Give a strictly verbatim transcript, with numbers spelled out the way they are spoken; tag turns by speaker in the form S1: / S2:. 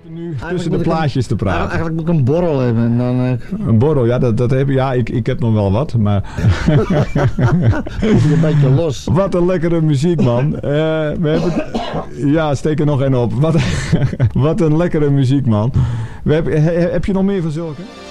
S1: Nu eigenlijk tussen de plaatjes te praten.
S2: Eigenlijk moet ik een borrel hebben. En dan, uh...
S1: Een borrel, ja, dat, dat heb, ja ik, ik heb nog wel wat, maar...
S2: een beetje los.
S1: Wat een lekkere muziek, man. Uh, we hebben... Ja, steek er nog één op. Wat, wat een lekkere muziek, man. We hebben, he, heb je nog meer van zulke?